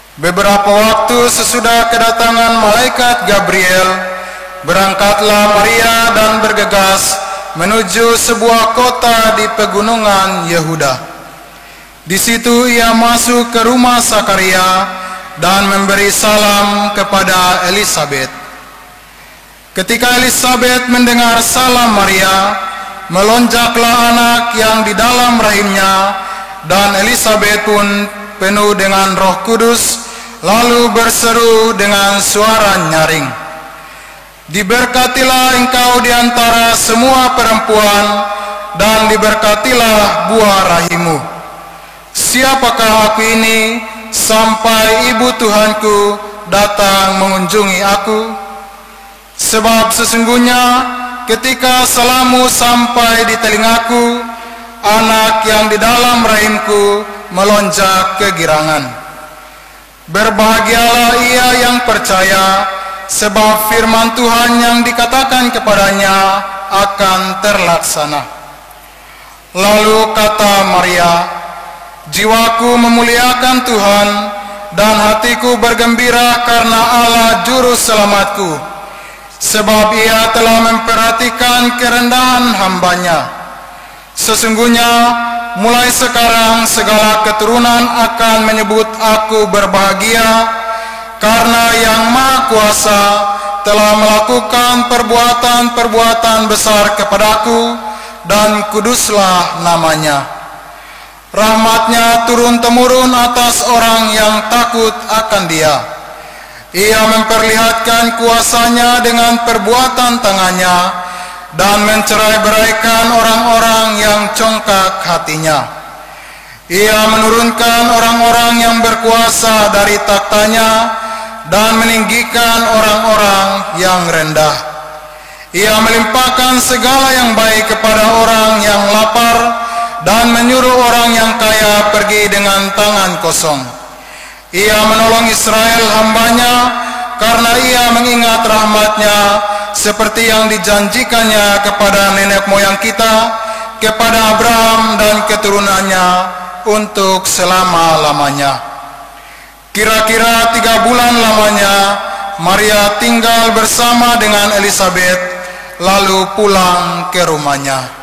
Beberapa waktu sesudah kedatangan malaikat Gabriel, berangkatlah Maria dan bergegas menuju sebuah kota di pegunungan Yehuda. Di situ ia masuk ke rumah Sakaria dan memberi salam kepada Elisabet. Ketika Elisabet mendengar salam Maria, melonjaklah anak yang di dalam rahimnya, dan Elisabet pun penuh dengan Roh Kudus, lalu berseru dengan suara nyaring, "Diberkatilah engkau di antara semua perempuan, dan diberkatilah buah rahimmu. Siapakah aku ini sampai ibu Tuhanku datang mengunjungi aku? Sebab sesungguhnya ketika salammu sampai di telingaku, anak yang di dalam rahimku melonjak kegirangan. Berbahagialah ia yang percaya, sebab firman Tuhan yang dikatakan kepadanya akan terlaksana." Lalu kata Maria, "Jiwaku memuliakan Tuhan, dan hatiku bergembira karena Allah Juru Selamatku, sebab ia telah memperhatikan kerendahan hambanya. Sesungguhnya mulai sekarang segala keturunan akan menyebut aku berbahagia, karena Yang Maha Kuasa telah melakukan perbuatan-perbuatan besar kepadaku, dan kuduslah namanya. Rahmatnya turun-temurun atas orang yang takut akan Dia. Ia memperlihatkan kuasanya dengan perbuatan tangannya, dan mencerai-beraikan orang-orang yang congkak hatinya. Ia menurunkan orang-orang yang berkuasa dari taktanya, dan meninggikan orang-orang yang rendah. Ia melimpahkan segala yang baik kepada orang yang lapar, dan menyuruh orang yang kaya pergi dengan tangan kosong. Ia menolong Israel hambanya, karena ia mengingat rahmatnya, seperti yang dijanjikannya kepada nenek moyang kita, kepada Abraham dan keturunannya untuk selama-lamanya." Kira-kira 3 bulan lamanya, Maria tinggal bersama dengan Elisabet, lalu pulang ke rumahnya.